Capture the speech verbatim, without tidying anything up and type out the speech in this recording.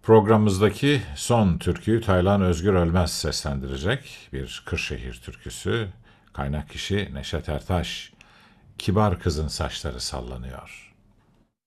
Programımızdaki son türküyü Taylan Özgür Ölmez seslendirecek. Bir Kırşehir türküsü. Kaynak kişi Neşet Ertaş. Kibar kızın saçları sallanıyor.